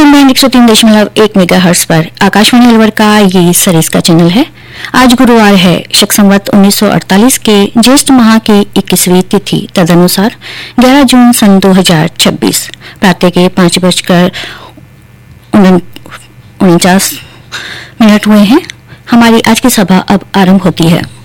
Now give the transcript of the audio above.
FM band 103.1 megahertz पर आकाशवाणी अलवर का ये सरिस का चैनल है। आज गुरुवार है, शक संवत 1948 के ज्येष्ठ माह की 21वीं तिथि तदनुसार 11 जून सन 2026 प्रातः के 5:49 हुए हैं। हमारी आज की सभा अब आरंभ होती है।